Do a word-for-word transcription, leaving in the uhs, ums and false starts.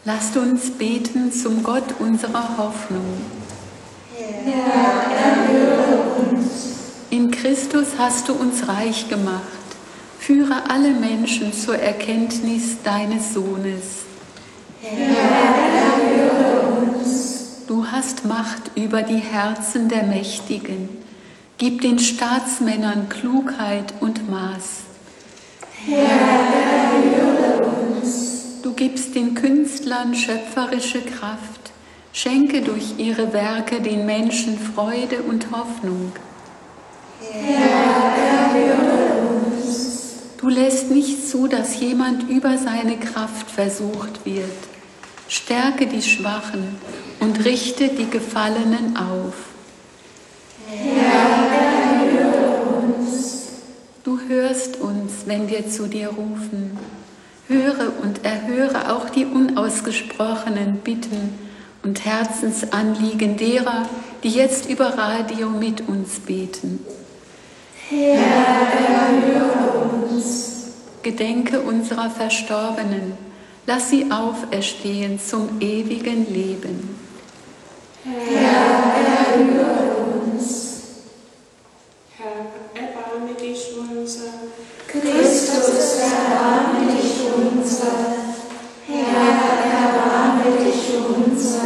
Lasst uns beten zum Gott unserer Hoffnung. Herr, erhöre uns. In Christus hast du uns reich gemacht. Führe alle Menschen zur Erkenntnis deines Sohnes. Herr, erhöre uns. Du hast Macht über die Herzen der Mächtigen. Gib den Staatsmännern Klugheit und Maß. Herr, erhöre uns. Du gibst den Künstlern schöpferische Kraft. Schenke durch ihre Werke den Menschen Freude und Hoffnung. Herr, erhöre uns. Du lässt nicht zu, dass jemand über seine Kraft versucht wird. Stärke die Schwachen und richte die Gefallenen auf. Herr, erhöre uns. Du hörst uns, wenn wir zu dir rufen. Höre und erhöre auch die unausgesprochenen Bitten und Herzensanliegen derer, die jetzt über Radio mit uns beten. Herr, erhöre uns. Gedenke unserer Verstorbenen, lass sie auferstehen zum ewigen Leben. Herr, erhöre uns. Herr, erbarme dich unser. Christus, erbarme dich unser. Herr, erbarme dich unser.